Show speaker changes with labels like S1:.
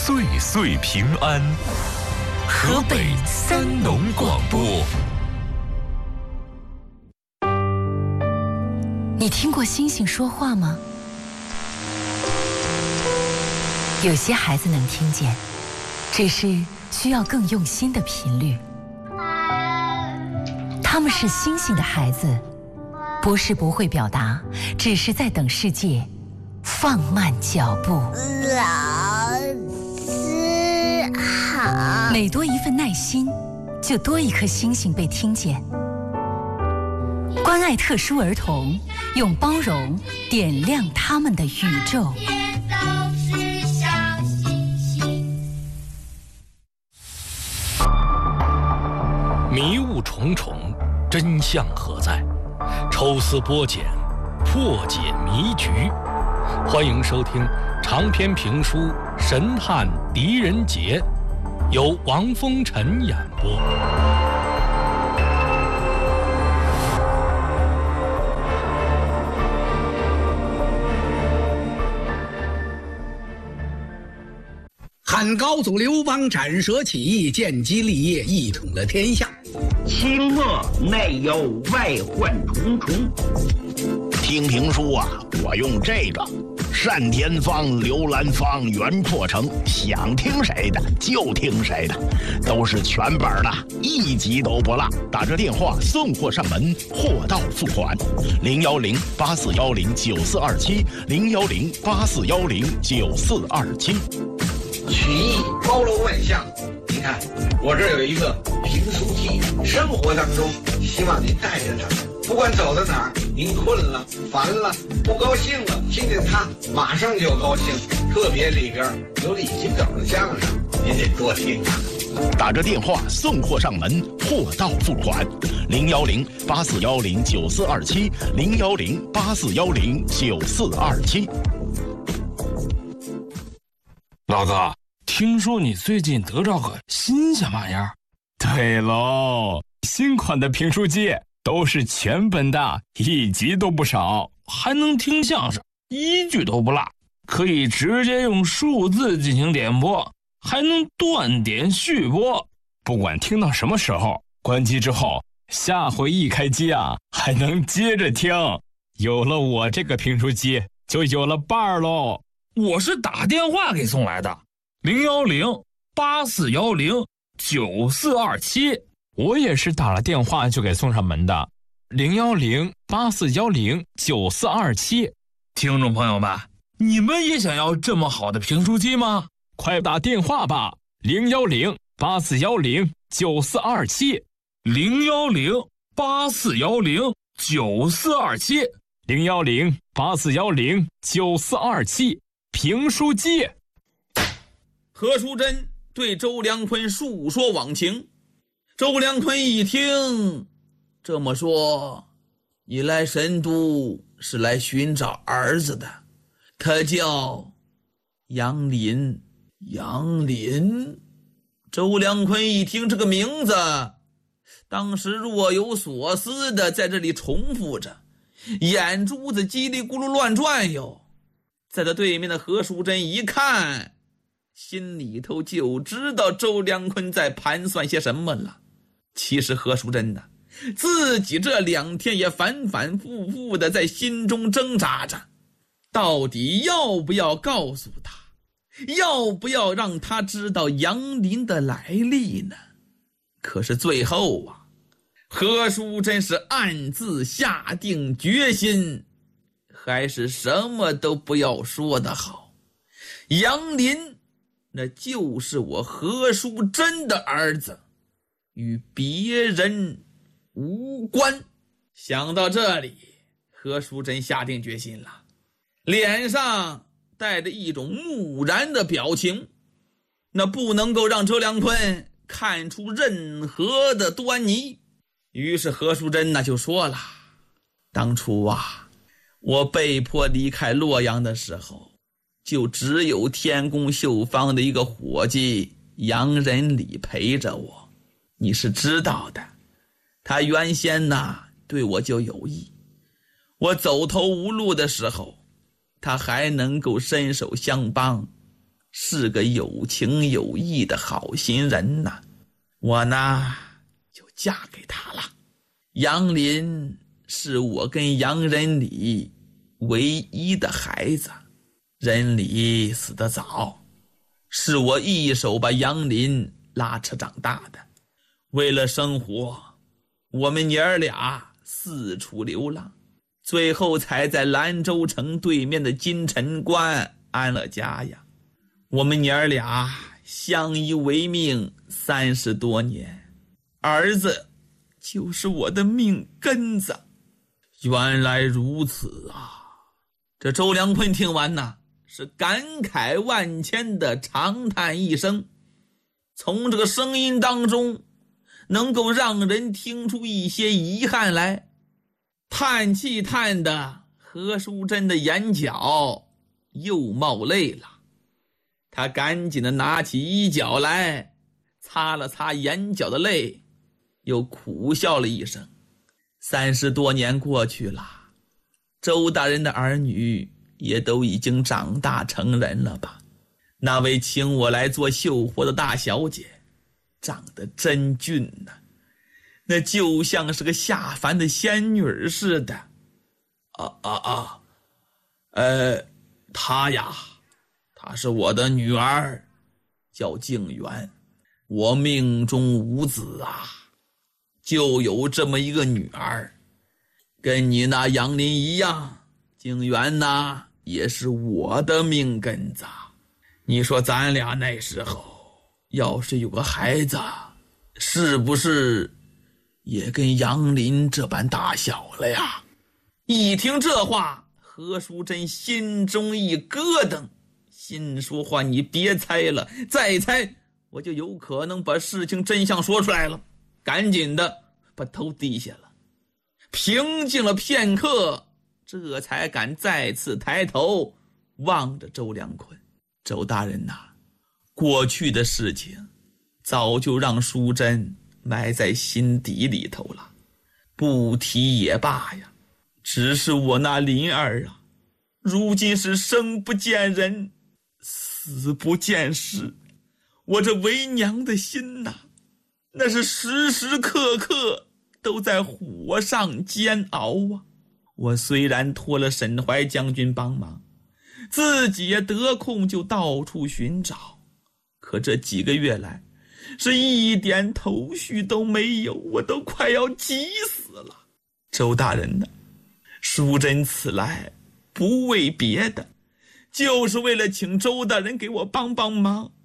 S1: 岁岁平安。河北三农广播。
S2: 你听过星星说话吗？有些孩子能听见，只是需要更用心的频率。他们是星星的孩子，不是不会表达，只是在等世界放慢脚步。
S3: 老师好。
S2: 每多一份耐心，就多一颗星星被听见。关爱特殊儿童，用包容点亮他们的宇宙。
S4: 迷雾重重，真相何在？抽丝剥茧，破解迷局。欢迎收听长篇评书《神探狄仁杰》，由王风尘演播。
S5: 汉高祖刘邦斩蛇起义，建基立业，一统了天下。
S6: 清末内忧外患重重。
S7: 听评书啊，我用这个单田芳、刘兰芳、袁阔成，想听谁的就听谁的，都是全本的，一集都不落。打这电话送货上门，货到付款。010-8410-9427，010-8410-9427。
S8: 曲艺包罗万象，你看我这儿有一个评书记，生活当中希望您带着它，不管走到哪儿，您困了、烦了、不高兴了，听见它马上就高兴。特别里边有李金斗的相声，您得多听啊。
S7: 打着电话送货上门，货到付款。010-8410-9427，010-8410-9427。
S9: 老哥，听说你最近得着个新鲜玩意儿？
S10: 对喽，新款的评书机都是全本的，一集都不少，
S9: 还能听相声，一句都不落，可以直接用数字进行点播，还能断点续播。
S10: 不管听到什么时候，关机之后，下回一开机啊，还能接着听。有了我这个评书机，就有了伴儿喽。
S9: 我是打电话给送来的，010-8410-9427。
S10: 我也是打了电话就给送上门的，010-8410-9427。
S9: 听众朋友们，你们也想要这么好的评书机吗？
S10: 快打电话吧，010-8410-9427，
S9: 010-8410-9427，
S10: 010-8410-9427。评书机。
S11: 何淑珍对周良坤述说往情，周良坤一听，这么说，你来神都是来寻找儿子的，他叫杨林。杨林，周良坤一听这个名字，当时若有所思的在这里重复着，眼珠子叽里咕噜乱转悠。在他对面的何淑珍一看，心里头就知道周良坤在盘算些什么了。其实何淑珍呢，自己这2天也反反复复的在心中挣扎着，到底要不要告诉他，要不要让他知道杨林的来历呢？可是最后啊，何淑珍是暗自下定决心，还是什么都不要说的好。杨林那就是我何淑珍的儿子，与别人无关。想到这里，何淑珍下定决心了，脸上带着一种木然的表情，那不能够让周良坤看出任何的端倪。于是何淑珍就说了，当初啊，我被迫离开洛阳的时候，就只有天宫绣坊的一个伙计杨仁礼陪着我，你是知道的。他原先对我就有意，我走投无路的时候，他还能够伸手相帮。 是个有情有义的好心人呐，我呢就嫁给他了。杨林是我跟杨仁礼唯一的孩子，仁礼死得早，是我一手把杨林拉扯长大的。为了生活，我们娘儿俩四处流浪，最后才在兰州城对面的金城关安了家呀。我们娘儿俩相依为命30多年，儿子就是我的命根子。原来如此啊！这周良坤听完呢，是感慨万千的长叹一声，从这个声音当中能够让人听出一些遗憾来。叹气叹的何淑珍的眼角又冒泪了，他赶紧的拿起衣角来擦了擦眼角的泪，又苦笑了一声。30多年过去了，周大人的儿女也都已经长大成人了吧？那位请我来做绣活的大小姐长得真俊呐，那就像是个下凡的仙女似的。她呀，她是我的女儿，叫静媛。我命中无子啊，就有这么一个女儿，跟你那杨林一样，静媛呐也是我的命根子。你说咱俩那时候要是有个孩子，是不是也跟杨林这般大小了呀？一听这话，何淑珍心中一咯噔，心说话你别猜了，再猜我就有可能把事情真相说出来了。赶紧的把头低下了，平静了片刻，这才敢再次抬头望着周良坤。周大人呐，过去的事情早就让淑珍埋在心底里头了，不提也罢呀。只是我那林儿啊，如今是生不见人，死不见尸，我这为娘的心呐，那是时时刻刻都在火上煎熬啊。我虽然托了沈怀将军帮忙，自己也得空就到处寻找，可这几个月来是一点头绪都没有，我都快要急死了。周大人呢，淑珍此来不为别的，就是为了请周大人给我帮帮忙，